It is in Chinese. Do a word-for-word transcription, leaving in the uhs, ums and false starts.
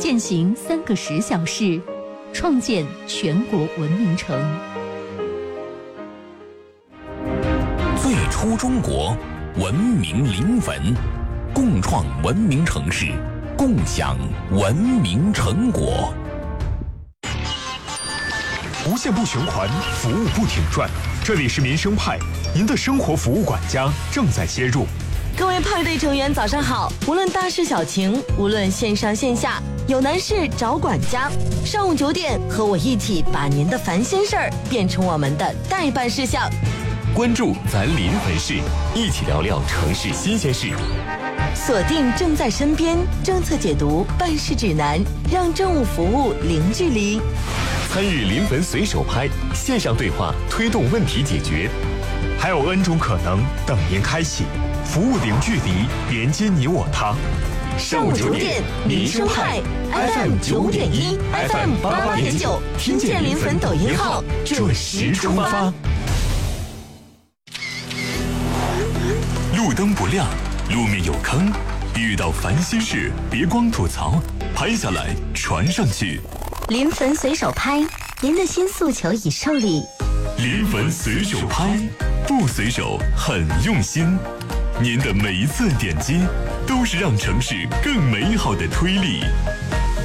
践行三个十小时，创建全国文明城。 最初中国，文明临汾，共创文明城市，共享文明成果。 无限不循环，服务不停转。这里是民生派，您的生活服务管家正在接入。 各位派对成员，早上好！无论大事小情，无论线上线下，有难事找管家。上午九点，和我一起把您的烦心事儿变成我们的待办事项。 关注咱临汾市，一起聊聊城市新鲜事。 锁定正在身边政策解读办事指南，让政务服务零距离。 参与临汾随手拍线上对话，推动问题解决。 还有 N 种可能等您开启，服务零距离，连接你我他。 上午九点，民生派 F M 九点一 ，F M 八八点九，听见临汾抖音号，准时出发。 路灯不亮，路面有坑，遇到烦心事别光吐槽，拍下来传上去。 临汾随手拍，您的新诉求已受理。 临汾随手拍，不随手很用心。您的每一次点击，都是让城市更美好的推力。